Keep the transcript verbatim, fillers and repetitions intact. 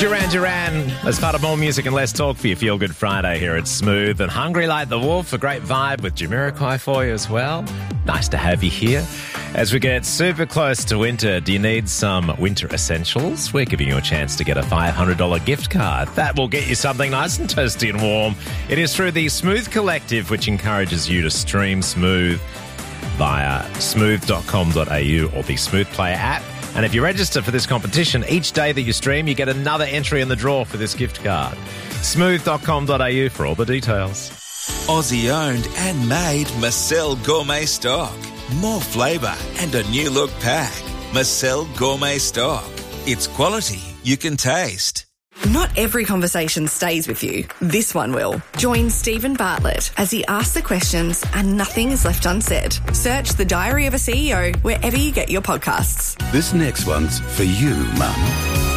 Duran Duran, as part of more music and less talk for your Feel Good Friday here at Smooth, and Hungry Like the Wolf, a great vibe with Jamiroquai for you as well. Nice to have you here. As we get super close to winter, do you need some winter essentials? We're giving you a chance to get a five hundred dollars gift card. That will get you something nice and toasty and warm. It is through the Smooth Collective, which encourages you to stream Smooth via smooth dot com dot a u or the Smooth Player app. And if you register for this competition, each day that you stream, you get another entry in the draw for this gift card. smooth dot com dot a u for all the details. Aussie owned and made Marcel Gourmet Stock. More flavour and a new look pack. Marcel Gourmet Stock. It's quality you can taste. Not every conversation stays with you. This one will. Join Stephen Bartlett as he asks the questions and nothing is left unsaid. Search The Diary of a C E O wherever you get your podcasts. This next one's for you, Mum.